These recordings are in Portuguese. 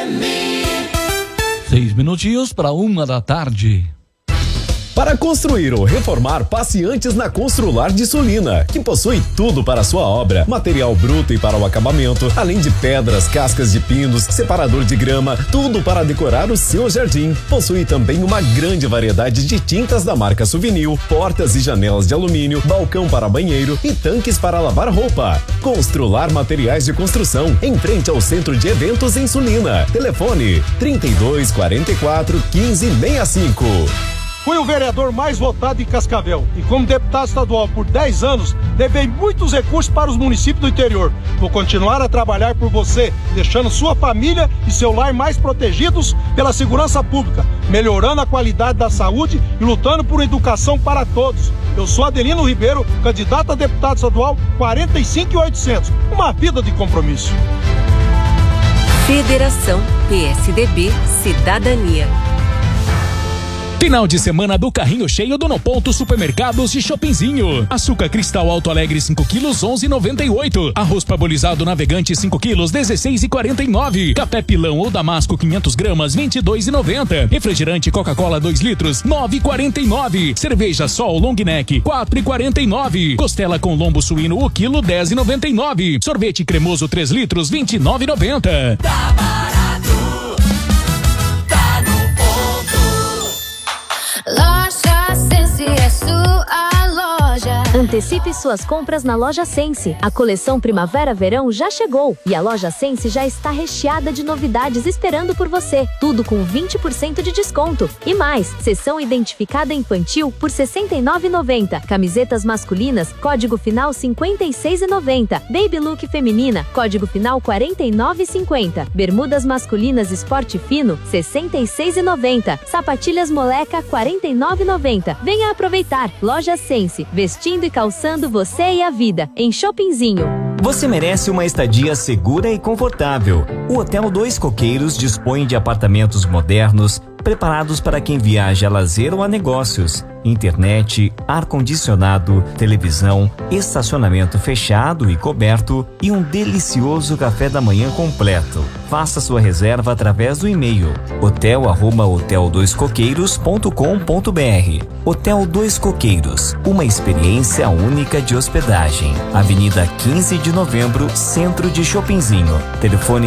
6 minutinhos para 1h. Para construir ou reformar, passe antes na Constrular de Sulina, que possui tudo para a sua obra. Material bruto e para o acabamento, além de pedras, cascas de pinos, separador de grama, tudo para decorar o seu jardim. Possui também uma grande variedade de tintas da marca Suvinil, portas e janelas de alumínio, balcão para banheiro e tanques para lavar roupa. Constrular Materiais de Construção, em frente ao Centro de Eventos em Sulina. Telefone 3244-1565. Fui o vereador mais votado em Cascavel e como deputado estadual por 10 anos, levei muitos recursos para os municípios do interior. Vou continuar a trabalhar por você, deixando sua família e seu lar mais protegidos pela segurança pública, melhorando a qualidade da saúde e lutando por educação para todos. Eu sou Adelino Ribeiro, candidato a deputado estadual 45800. Uma vida de compromisso. Federação PSDB Cidadania. Final de semana do carrinho cheio do No Ponto Supermercados de Shoppingzinho. Açúcar cristal Alto Alegre 5 quilos 11,98. Arroz parbolizado Navegante 5 quilos 16,49. Café Pilão ou Damasco 500 gramas 22,90. Refrigerante Coca-Cola 2 litros 9,49. Cerveja Sol Long Neck 4,49. Costela com lombo suíno o quilo 10,99. Sorvete cremoso 3 litros 29,90. Tá barato. Loja Sense é sua loja. Antecipe suas compras na Loja Sense. A coleção Primavera-Verão já chegou e a Loja Sense já está recheada de novidades esperando por você. Tudo com 20% de desconto. E mais, seção identificada infantil por R$ 69,90. Camisetas masculinas, código final 56,90. Baby Look feminina, código final 49,50. Bermudas masculinas esporte fino, R$ 66,90. Sapatilhas moleca, R$ 49,90. Venha aproveitar. Loja Sense, vestindo e calçando você e a vida, em Shoppingzinho. Você merece uma estadia segura e confortável. O Hotel Dois Coqueiros dispõe de apartamentos modernos, preparados para quem viaja a lazer ou a negócios. Internet, ar-condicionado, televisão, estacionamento fechado e coberto e um delicioso café da manhã completo. Faça sua reserva através do e-mail hotel@hoteldoiscoqueiros.com.br. Hotel Dois Coqueiros, uma experiência única de hospedagem. Avenida 15 de Novembro, Centro de Shoppingzinho. Telefone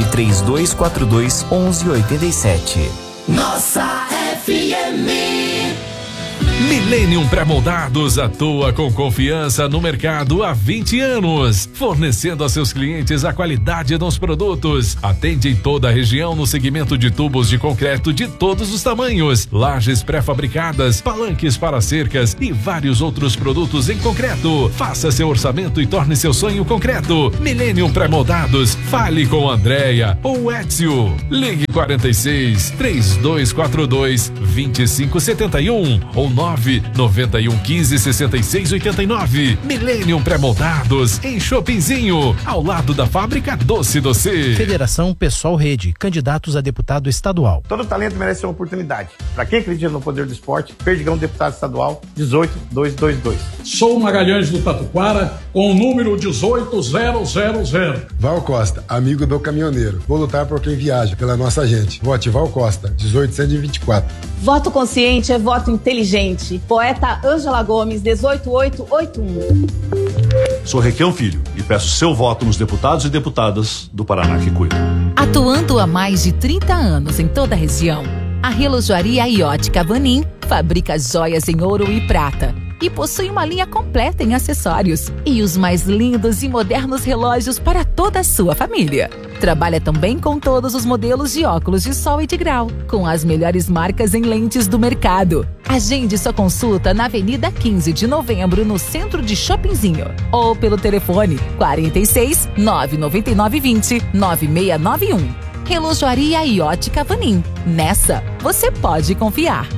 3242-1187. Nossa FM. Millennium Pré-Moldados atua com confiança no mercado há 20 anos, fornecendo a seus clientes a qualidade dos produtos. Atende em toda a região no segmento de tubos de concreto de todos os tamanhos, lajes pré-fabricadas, palanques para cercas e vários outros produtos em concreto. Faça seu orçamento e torne seu sonho concreto. Millennium Pré-Moldados. Fale com Andréia ou Ézio. Ligue 46 3242 2571 ou 99115 6689. Millennium Pré-Moldados em Shoppingzinho, ao lado da fábrica Doce Doce. Federação Pessoal Rede, candidatos a deputado estadual. Todo talento merece uma oportunidade. Para quem acredita no poder do esporte, Perdigão deputado estadual 18222. Sou Magalhães do Tatuquara com o número 18000. Val Costa, amigo do caminhoneiro. Vou lutar por quem viaja, pela nossa gente. Vote Val Costa, 18124. Voto consciente é voto inteligente. Poeta Ângela Gomes, 18881. Sou Requião Filho e peço seu voto nos deputados e deputadas do Paraná que cuidam. Atuando há mais de 30 anos em toda a região, a Relojoaria Iótica Vanim fabrica joias em ouro e prata e possui uma linha completa em acessórios e os mais lindos e modernos relógios para toda a sua família. Trabalha também com todos os modelos de óculos de sol e de grau, com as melhores marcas em lentes do mercado. Agende sua consulta na Avenida 15 de Novembro, no centro de Shoppingzinho, ou pelo telefone 46 999 20 9691. Relojoaria Iótica Vanim. Nessa, você pode confiar.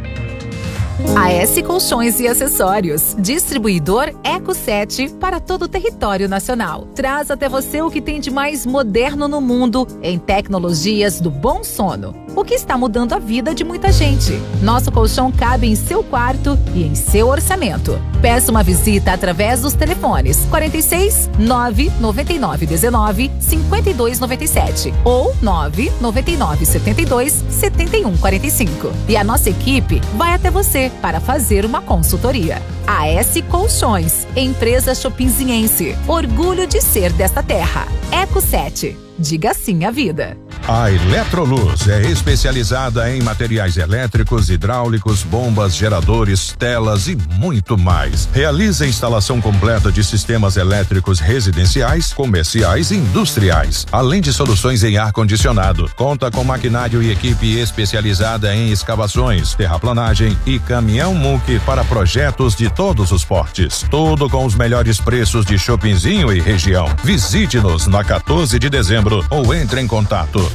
AS Colchões e Acessórios, distribuidor Eco7 para todo o território nacional. Traz até você o que tem de mais moderno no mundo em tecnologias do bom sono. o que está mudando a vida de muita gente. Nosso colchão cabe em seu quarto e em seu orçamento. Peça uma visita através dos telefones 46 999 19 52 97 ou 999 72 71 45. E a nossa equipe vai até você para fazer uma consultoria. AS Colchões, empresa chopinziense, orgulho de ser desta terra. Eco 7, diga sim à vida. A Eletroluz é especializada em materiais elétricos, hidráulicos, bombas, geradores, telas e muito mais. Realiza a instalação completa de sistemas elétricos residenciais, comerciais e industriais, além de soluções em ar-condicionado. Conta com maquinário e equipe especializada em escavações, terraplanagem e caminhão muque para projetos de todos os portes. Tudo com os melhores preços de Chopinzinho e região. Visite-nos na 14 de dezembro ou entre em contato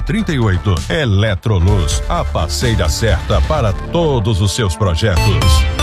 46-3242-3038. Eletroluz, a parceira certa para todos os seus projetos.